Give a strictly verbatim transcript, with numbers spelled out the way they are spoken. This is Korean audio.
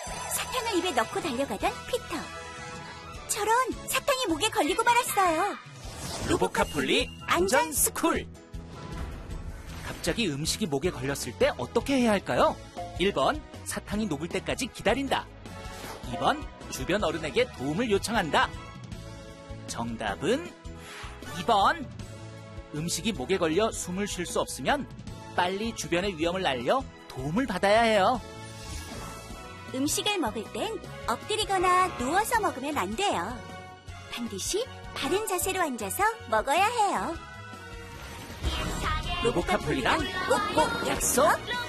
사탕을 입에 넣고 달려가던 피터. 저런, 사탕이 목에 걸리고 말았어요. 로보카폴리 안전 스쿨. 갑자기 음식이 목에 걸렸을 때 어떻게 해야 할까요? 일 번 사탕이 녹을 때까지 기다린다. 이 번 주변 어른에게 도움을 요청한다. 정답은 이 번. 음식이 목에 걸려 숨을 쉴 수 없으면 빨리 주변의 위험을 알려 도움을 받아야 해요. 음식을 먹을 땐 엎드리거나 누워서 먹으면 안 돼요. 반드시 바른 자세로 앉아서 먹어야 해요. 로보카폴리랑 꼭꼭 약속!